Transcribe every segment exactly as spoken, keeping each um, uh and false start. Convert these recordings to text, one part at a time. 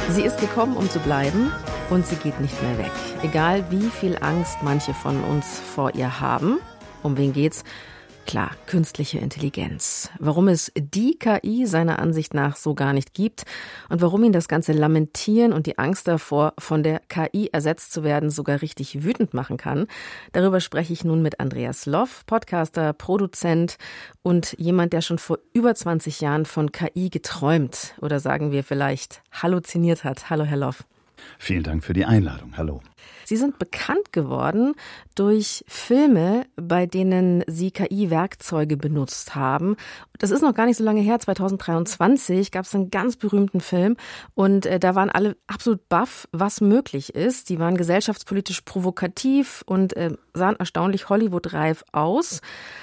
Sie ist gekommen, um zu bleiben, und sie geht nicht mehr weg. Egal wie viel Angst manche von uns vor ihr haben. Um wen geht's? Klar, künstliche Intelligenz. Warum es die K I seiner Ansicht nach so gar nicht gibt und warum ihn das ganze Lamentieren und die Angst davor, von der K I ersetzt zu werden, sogar richtig wütend machen kann. Darüber spreche ich nun mit Andreas Loff, Podcaster, Produzent und jemand, der schon vor über zwanzig Jahren von K I geträumt oder sagen wir vielleicht halluziniert hat. Hallo, Herr Loff. Vielen Dank für die Einladung. Hallo. Sie sind bekannt geworden durch Filme, bei denen Sie K I-Werkzeuge benutzt haben. Das ist noch gar nicht so lange her, zwanzig dreiundzwanzig gab es einen ganz berühmten Film und äh, da waren alle absolut baff, was möglich ist. Die waren gesellschaftspolitisch provokativ und äh, sahen erstaunlich Hollywood-reif aus.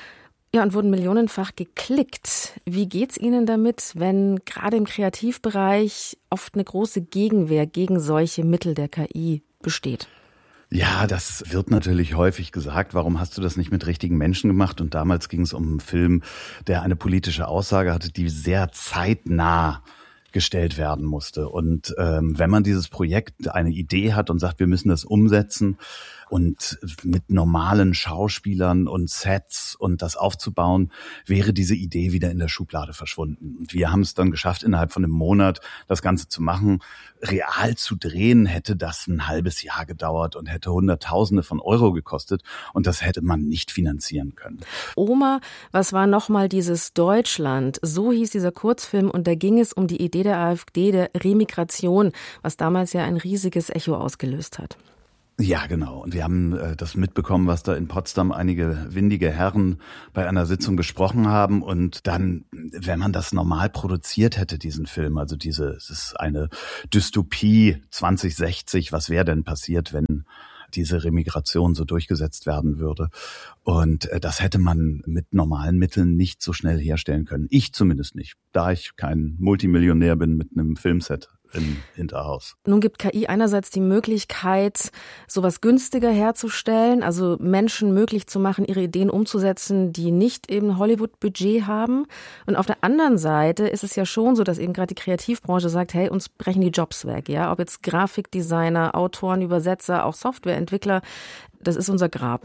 Ja, und wurden millionenfach geklickt. Wie geht's Ihnen damit, wenn gerade im Kreativbereich oft eine große Gegenwehr gegen solche Mittel der K I besteht? Ja, das wird natürlich häufig gesagt. Warum hast du das nicht mit richtigen Menschen gemacht? Und damals ging es um einen Film, der eine politische Aussage hatte, die sehr zeitnah gestellt werden musste. Und ähm, wenn man dieses Projekt, eine Idee hat und sagt, wir müssen das umsetzen und mit normalen Schauspielern und Sets und das aufzubauen, wäre diese Idee wieder in der Schublade verschwunden. Und wir haben es dann geschafft, innerhalb von einem Monat das Ganze zu machen. Real zu drehen hätte das ein halbes Jahr gedauert und hätte Hunderttausende von Euro gekostet. Und das hätte man nicht finanzieren können. Oma, was war nochmal dieses Deutschland? So hieß dieser Kurzfilm und da ging es um die Idee der AfD, der Remigration, was damals ja ein riesiges Echo ausgelöst hat. Ja, genau. Und wir haben äh, das mitbekommen, was da in Potsdam einige windige Herren bei einer Sitzung gesprochen haben. Und dann, wenn man das normal produziert hätte, diesen Film, also diese, es ist eine Dystopie zwanzig sechzig, was wäre denn passiert, wenn diese Remigration so durchgesetzt werden würde? Und äh, das hätte man mit normalen Mitteln nicht so schnell herstellen können. Ich zumindest nicht, da ich kein Multimillionär bin mit einem Filmset im Hinterhaus. Nun gibt K I einerseits die Möglichkeit, sowas günstiger herzustellen, also Menschen möglich zu machen, ihre Ideen umzusetzen, die nicht eben Hollywood-Budget haben. Und auf der anderen Seite ist es ja schon so, dass eben gerade die Kreativbranche sagt, hey, uns brechen die Jobs weg, ja, ob jetzt Grafikdesigner, Autoren, Übersetzer, auch Softwareentwickler, das ist unser Grab.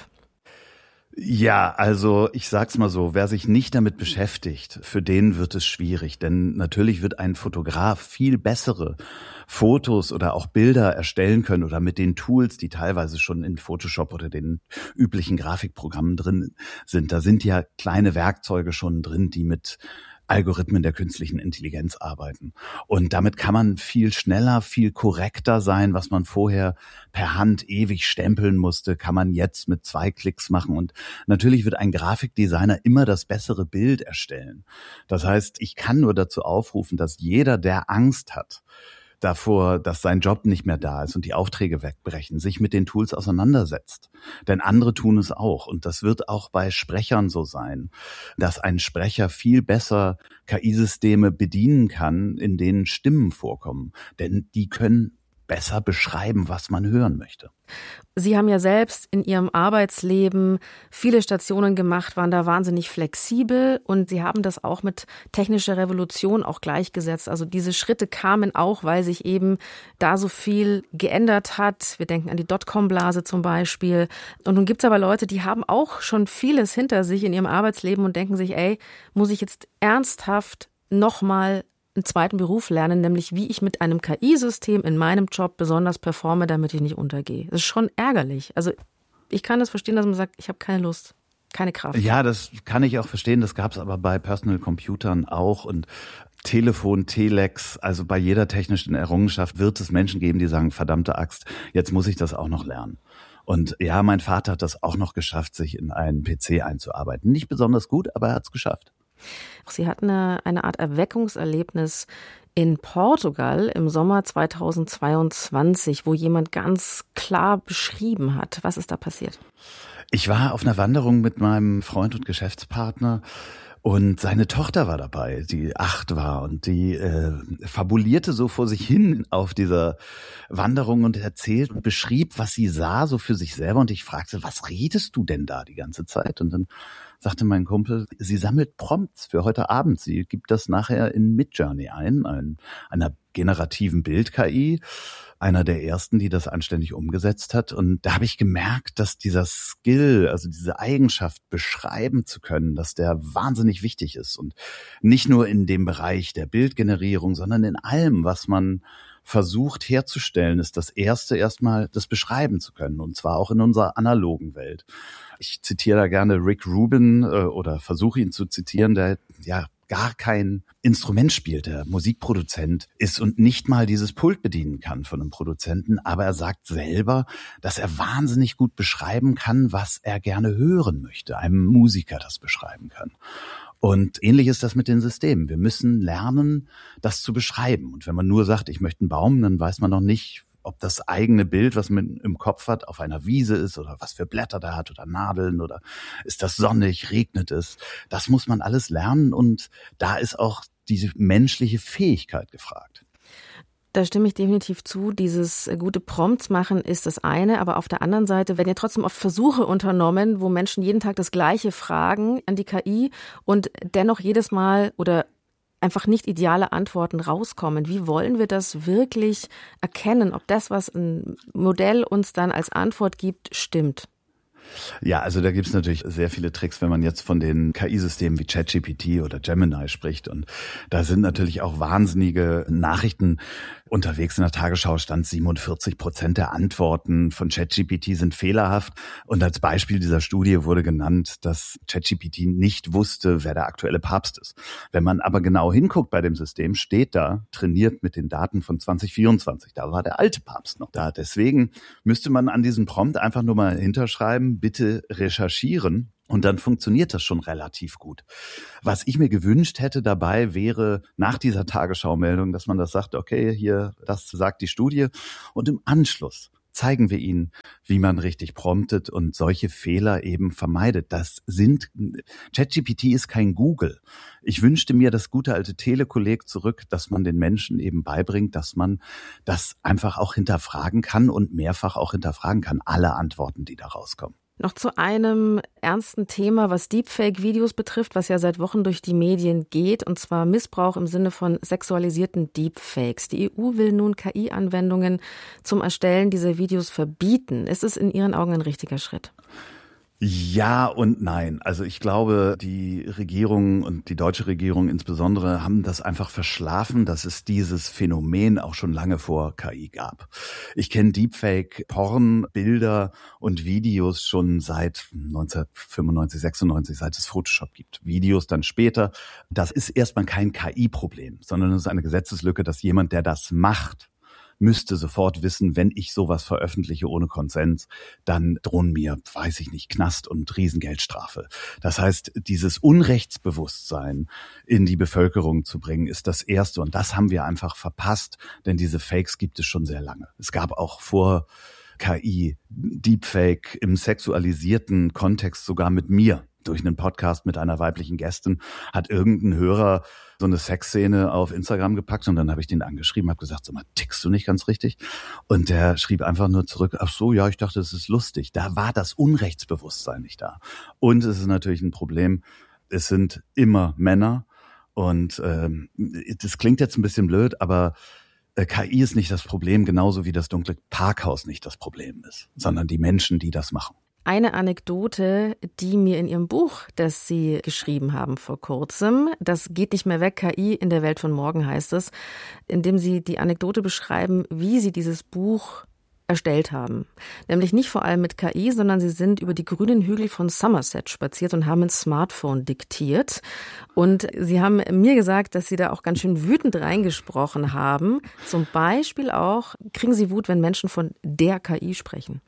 Ja, also ich sag's mal so, wer sich nicht damit beschäftigt, für den wird es schwierig. Denn natürlich wird ein Fotograf viel bessere Fotos oder auch Bilder erstellen können oder mit den Tools, die teilweise schon in Photoshop oder den üblichen Grafikprogrammen drin sind. Da sind ja kleine Werkzeuge schon drin, die mit Algorithmen der künstlichen Intelligenz arbeiten. Und damit kann man viel schneller, viel korrekter sein, was man vorher per Hand ewig stempeln musste, kann man jetzt mit zwei Klicks machen. Und natürlich wird ein Grafikdesigner immer das bessere Bild erstellen. Das heißt, ich kann nur dazu aufrufen, dass jeder, der Angst hat davor, dass sein Job nicht mehr da ist und die Aufträge wegbrechen, sich mit den Tools auseinandersetzt. Denn andere tun es auch. Und das wird auch bei Sprechern so sein, dass ein Sprecher viel besser K I-Systeme bedienen kann, in denen Stimmen vorkommen. Denn die können besser beschreiben, was man hören möchte. Sie haben ja selbst in Ihrem Arbeitsleben viele Stationen gemacht, waren da wahnsinnig flexibel und Sie haben das auch mit technischer Revolution auch gleichgesetzt. Also diese Schritte kamen auch, weil sich eben da so viel geändert hat. Wir denken an die Dotcom-Blase zum Beispiel. Und nun gibt es aber Leute, die haben auch schon vieles hinter sich in ihrem Arbeitsleben und denken sich, ey, muss ich jetzt ernsthaft nochmal einen zweiten Beruf lernen, nämlich wie ich mit einem K I-System in meinem Job besonders performe, damit ich nicht untergehe. Das ist schon ärgerlich. Also ich kann das verstehen, dass man sagt, ich habe keine Lust, keine Kraft. Ja, das kann ich auch verstehen. Das gab es aber bei Personal Computern auch und Telefon, Telex, also bei jeder technischen Errungenschaft wird es Menschen geben, die sagen, verdammte Axt, jetzt muss ich das auch noch lernen. Und ja, mein Vater hat das auch noch geschafft, sich in einen P C einzuarbeiten. Nicht besonders gut, aber er hat es geschafft. Sie hatten eine, eine Art Erweckungserlebnis in Portugal im Sommer zweitausendzweiundzwanzig, wo jemand ganz klar beschrieben hat. Was ist da passiert? Ich war auf einer Wanderung mit meinem Freund und Geschäftspartner und seine Tochter war dabei, die acht war und die äh, fabulierte so vor sich hin auf dieser Wanderung und erzählt und beschrieb, was sie sah, so für sich selber. Und ich fragte, was redest du denn da die ganze Zeit? Und dann sagte mein Kumpel, sie sammelt Prompts für heute Abend. Sie gibt das nachher in Midjourney ein, ein einer generativen Bild-K I. Einer der ersten, die das anständig umgesetzt hat. Und da habe ich gemerkt, dass dieser Skill, also diese Eigenschaft, beschreiben zu können, dass der wahnsinnig wichtig ist. Und nicht nur in dem Bereich der Bildgenerierung, sondern in allem, was man versucht herzustellen, ist das Erste erstmal, das beschreiben zu können. Und zwar auch in unserer analogen Welt. Ich zitiere da gerne Rick Rubin äh, oder versuche ihn zu zitieren, der ja gar kein Instrument spielt, der Musikproduzent ist und nicht mal dieses Pult bedienen kann von einem Produzenten, aber er sagt selber, dass er wahnsinnig gut beschreiben kann, was er gerne hören möchte, einem Musiker das beschreiben kann. Und ähnlich ist das mit den Systemen. Wir müssen lernen, das zu beschreiben. Und wenn man nur sagt, ich möchte einen Baum, dann weiß man noch nicht, ob das eigene Bild, was man im Kopf hat, auf einer Wiese ist oder was für Blätter da hat oder Nadeln oder ist das sonnig, regnet es. Das muss man alles lernen und da ist auch diese menschliche Fähigkeit gefragt. Da stimme ich definitiv zu. Dieses gute Prompts machen ist das eine, aber auf der anderen Seite werden ja trotzdem oft Versuche unternommen, wo Menschen jeden Tag das Gleiche fragen an die K I und dennoch jedes Mal oder einfach nicht ideale Antworten rauskommen. Wie wollen wir das wirklich erkennen, ob das, was ein Modell uns dann als Antwort gibt, stimmt? Ja, also da gibt's natürlich sehr viele Tricks, wenn man jetzt von den K I-Systemen wie ChatGPT oder Gemini spricht. Und da sind natürlich auch wahnsinnige Nachrichten unterwegs. In der Tagesschau stand siebenundvierzig Prozent der Antworten von ChatGPT sind fehlerhaft. Und als Beispiel dieser Studie wurde genannt, dass ChatGPT nicht wusste, wer der aktuelle Papst ist. Wenn man aber genau hinguckt bei dem System, steht da, trainiert mit den Daten von zwanzig vierundzwanzig. Da war der alte Papst noch da. Deswegen müsste man an diesem Prompt einfach nur mal hinterschreiben, bitte recherchieren. Und dann funktioniert das schon relativ gut. Was ich mir gewünscht hätte dabei wäre nach dieser Tagesschau-Meldung, dass man das sagt, okay, hier, das sagt die Studie. Und im Anschluss zeigen wir Ihnen, wie man richtig promptet und solche Fehler eben vermeidet. Das sind, ChatGPT ist kein Google. Ich wünschte mir das gute alte Telekolleg zurück, dass man den Menschen eben beibringt, dass man das einfach auch hinterfragen kann und mehrfach auch hinterfragen kann, alle Antworten, die da rauskommen. Noch zu einem ernsten Thema, was Deepfake-Videos betrifft, was ja seit Wochen durch die Medien geht, und zwar Missbrauch im Sinne von sexualisierten Deepfakes. Die E U will nun K I-Anwendungen zum Erstellen dieser Videos verbieten. Ist es in Ihren Augen ein richtiger Schritt? Ja und nein. Also ich glaube, die Regierung und die deutsche Regierung insbesondere haben das einfach verschlafen, dass es dieses Phänomen auch schon lange vor K I gab. Ich kenne Deepfake-Porn, Bilder und Videos schon seit neunzehnhundertfünfundneunzig, sechsundneunzig, seit es Photoshop gibt. Videos dann später. Das ist erstmal kein K I-Problem, sondern es ist eine Gesetzeslücke, dass jemand, der das macht, müsste sofort wissen, wenn ich sowas veröffentliche ohne Konsens, dann drohen mir, weiß ich nicht, Knast und Riesengeldstrafe. Das heißt, dieses Unrechtsbewusstsein in die Bevölkerung zu bringen, ist das Erste. Und das haben wir einfach verpasst, denn diese Fakes gibt es schon sehr lange. Es gab auch vor K I Deepfake im sexualisierten Kontext sogar mit mir. Durch einen Podcast mit einer weiblichen Gästin hat irgendein Hörer so eine Sexszene auf Instagram gepackt und dann habe ich den angeschrieben, habe gesagt, sag mal, tickst du nicht ganz richtig? Und der schrieb einfach nur zurück, ach so, ja, ich dachte, es ist lustig. Da war das Unrechtsbewusstsein nicht da. Und es ist natürlich ein Problem, es sind immer Männer und ähm, das klingt jetzt ein bisschen blöd, aber K I ist nicht das Problem, genauso wie das dunkle Parkhaus nicht das Problem ist, sondern die Menschen, die das machen. Eine Anekdote, die mir in Ihrem Buch, das Sie geschrieben haben vor kurzem, das geht nicht mehr weg, K I in der Welt von morgen heißt es, in dem Sie die Anekdote beschreiben, wie Sie dieses Buch erstellt haben. Nämlich nicht vor allem mit K I, sondern Sie sind über die grünen Hügel von Somerset spaziert und haben ins Smartphone diktiert. Und Sie haben mir gesagt, dass Sie da auch ganz schön wütend reingesprochen haben. Zum Beispiel auch, kriegen Sie Wut, wenn Menschen von der K I sprechen?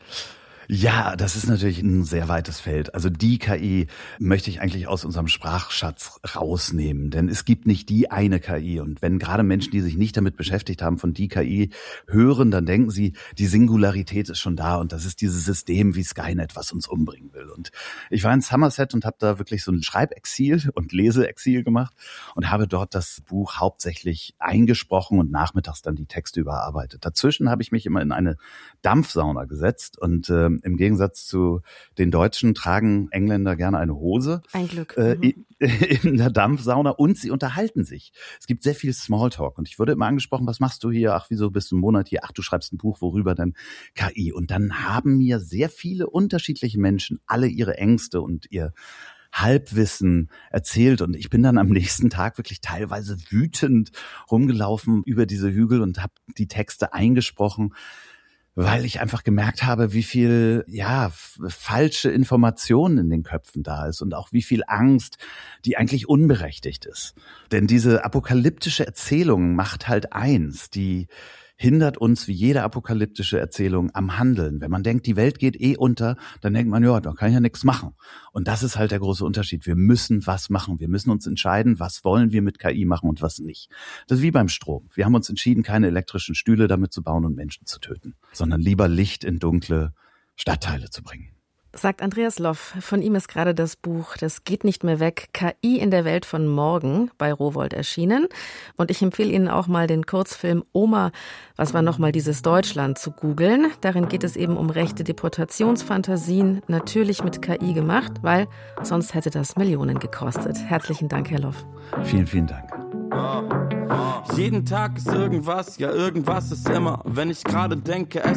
Ja, das ist natürlich ein sehr weites Feld. Also die K I möchte ich eigentlich aus unserem Sprachschatz rausnehmen, denn es gibt nicht die eine K I. Und wenn gerade Menschen, die sich nicht damit beschäftigt haben, von die K I hören, dann denken sie, die Singularität ist schon da und das ist dieses System wie Skynet, was uns umbringen will. Und ich war in Somerset und habe da wirklich so ein Schreibexil und Leseexil gemacht und habe dort das Buch hauptsächlich eingesprochen und nachmittags dann die Texte überarbeitet. Dazwischen habe ich mich immer in eine Dampfsauna gesetzt und äh, ähm, im Gegensatz zu den Deutschen tragen Engländer gerne eine Hose. Ein Glück. Äh, Mhm. in der Dampfsauna und sie unterhalten sich. Es gibt sehr viel Smalltalk und ich wurde immer angesprochen, was machst du hier? Ach, wieso bist du einen Monat hier? Ach, du schreibst ein Buch, worüber denn? K I. Und dann haben mir sehr viele unterschiedliche Menschen alle ihre Ängste und ihr Halbwissen erzählt und ich bin dann am nächsten Tag wirklich teilweise wütend rumgelaufen über diese Hügel und habe die Texte eingesprochen, weil ich einfach gemerkt habe, wie viel ja f- falsche Informationen in den Köpfen da ist und auch wie viel Angst, die eigentlich unberechtigt ist. Denn diese apokalyptische Erzählung macht halt eins, die hindert uns wie jede apokalyptische Erzählung am Handeln. Wenn man denkt, die Welt geht eh unter, dann denkt man, ja, da kann ich ja nichts machen. Und das ist halt der große Unterschied. Wir müssen was machen. Wir müssen uns entscheiden, was wollen wir mit K I machen und was nicht. Das ist wie beim Strom. Wir haben uns entschieden, keine elektrischen Stühle damit zu bauen und Menschen zu töten, sondern lieber Licht in dunkle Stadtteile zu bringen. Sagt Andreas Loff. Von ihm ist gerade das Buch Das geht nicht mehr weg, K I in der Welt von morgen bei Rowohlt erschienen. Und ich empfehle Ihnen auch mal den Kurzfilm Oma, was war nochmal dieses Deutschland, zu googeln. Darin geht es eben um rechte Deportationsfantasien, natürlich mit K I gemacht, weil sonst hätte das Millionen gekostet. Herzlichen Dank, Herr Loff. Vielen, vielen Dank. Jeden Tag ist irgendwas, ja irgendwas ist immer. Wenn ich gerade denke, es